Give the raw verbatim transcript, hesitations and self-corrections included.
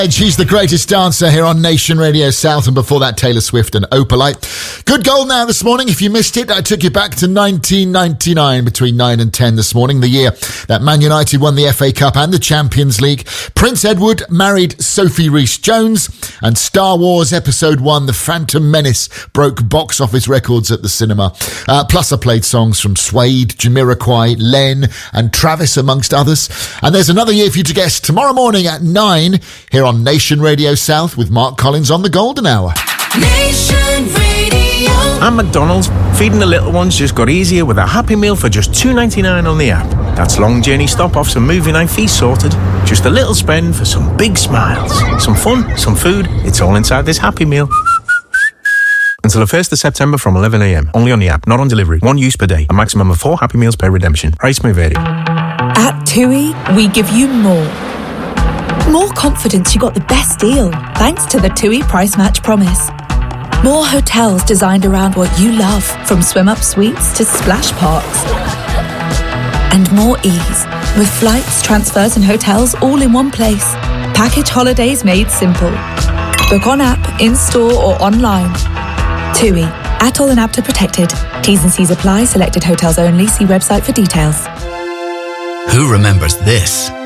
She's the greatest dancer here on Nation Radio South, and before that Taylor Swift and Opalite. Good goal now this morning. If you missed it, I took you back to nineteen ninety-nine between nine and ten this morning, the year that Man United won the F A Cup and the Champions League. Prince Edward married Sophie Rhys-Jones, and Star Wars Episode one, The Phantom Menace, broke box office records at the cinema. Uh, plus I played songs from Suede, Jamiroquai, Len and Travis amongst others. And there's another year for you to guess tomorrow morning at nine here on Nation Radio South with Mark Collins on the Golden Hour. Nation Radio. And McDonald's, feeding the little ones just got easier with a Happy Meal for just two ninety-nine on the app. That's long journey stop-offs and movie night feast sorted. Just a little spend for some big smiles. Some fun, some food, it's all inside this Happy Meal. Until the first of September from eleven a m. Only on the app, not on delivery. One use per day. A maximum of four Happy Meals per redemption. Price may vary. At TUI, we give you more. More confidence you got the best deal, thanks to the TUI Price Match Promise. More hotels designed around what you love, from swim-up suites to splash parks. And more ease, with flights, transfers and hotels all in one place. Package holidays made simple. Book on app, in-store or online. TUI, at all and app to protected. T's and C's apply, selected hotels only. See website for details. Who remembers this?